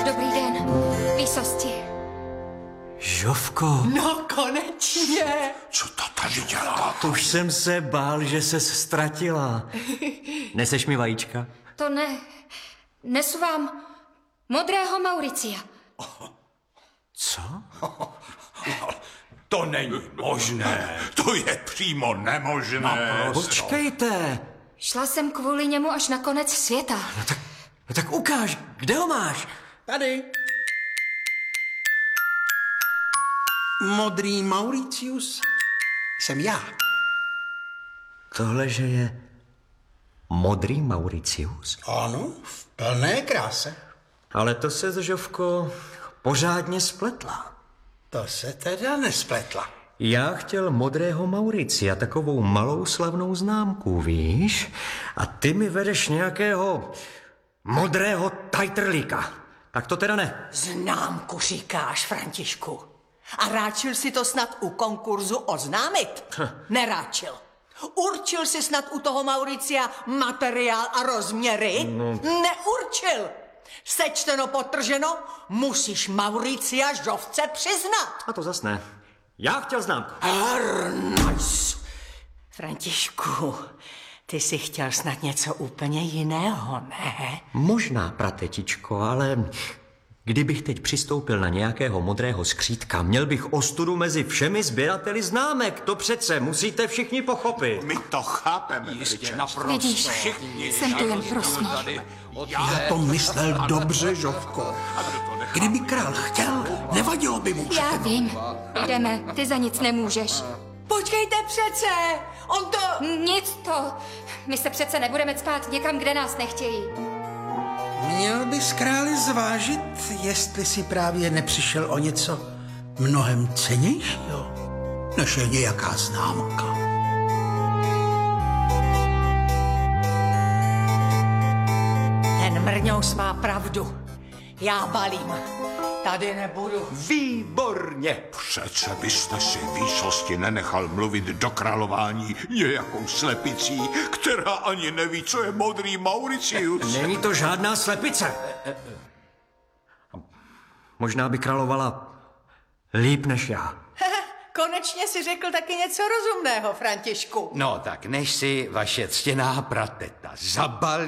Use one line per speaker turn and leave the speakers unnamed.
Dobrý den, výsosti.
Žofko.
No konečně.
Co to tady dělá?
Už jsem se bál, že ses ztratila. Neseš mi vajíčka?
To ne. Nesu vám modrého Mauricia.
Co?
To není možné. To je přímo nemožné.
Počkejte.
Šla jsem kvůli němu až na konec světa.
No tak ukáž, kde ho máš?
Tady. Modrý Mauricius jsem já.
Tohle, že je modrý Mauricius?
Ano, v plné kráse.
Ale to se, Žofko, pořádně spletla.
To se teda nespletla.
Já chtěl modrého Mauricia, takovou malou slavnou známku, víš? A ty mi vedeš nějakého modrého tajtrlíka. Tak to teda ne.
Známku říkáš, Františku. A ráčil si to snad u konkurzu oznámit? Neráčil. Určil si snad u toho Mauricia materiál a rozměry? Neurčil. Sečteno, potrženo, musíš Mauricia Žofce přiznat.
A to zas ne. Já chtěl známku.
Nice. Františku, ty jsi chtěl snad něco úplně jiného, ne?
Možná, pratetičko, ale kdybych teď přistoupil na nějakého modrého skřítka, měl bych ostudu mezi všemi sběrateli známek. To přece musíte všichni pochopit.
My to chápeme,
Jistě,
veličenství.
naprosto.
Vidíš, jsem tu jen pro smích.
Já to myslel dobře, Žofko. Kdyby král chtěl, nevadilo by mu.
Já vím. Jdeme, ty za nic nemůžeš.
Počkejte přece, on to...
Nic to. My se přece nebudeme cpát někam, kde nás nechtějí.
Měl bys králi zvážit, jestli si právě nepřišel o něco mnohem cennějšího, než je nějaká známka.
Ten mrňous má pravdu. Já balím. Tady nebudu.
Výborně. Přece byste si výsosti nenechal mluvit do králování nějakou slepicí, která ani neví, co je modrý Mauricius.
Není to žádná slepice. Možná by královala líp než já.
Konečně si řekl taky něco rozumného, Františku.
No tak než si vaše ctěná prateta zabalí